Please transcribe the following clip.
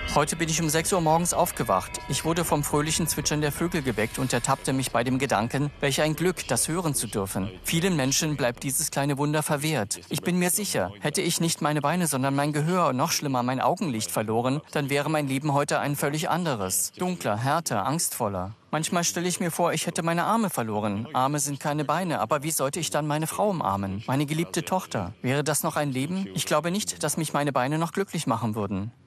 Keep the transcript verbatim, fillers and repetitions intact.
Heute bin ich um sechs Uhr morgens aufgewacht. Ich wurde vom fröhlichen Zwitschern der Vögel geweckt und ertappte mich bei dem Gedanken, welch ein Glück, das hören zu dürfen. Vielen Menschen bleibt dieses kleine Wunder verwehrt. Ich bin mir sicher, hätte ich nicht meine Beine, sondern mein Gehör und noch schlimmer mein Augenlicht verloren, dann wäre mein Leben heute ein völlig anderes. Dunkler, härter, angstvoller. Manchmal stelle ich mir vor, ich hätte meine Arme verloren. Arme sind keine Beine, aber wie sollte ich dann meine Frau umarmen? Meine geliebte Tochter. Wäre das noch ein Leben? Ich glaube nicht, dass mich meine Beine noch glücklich machen würden.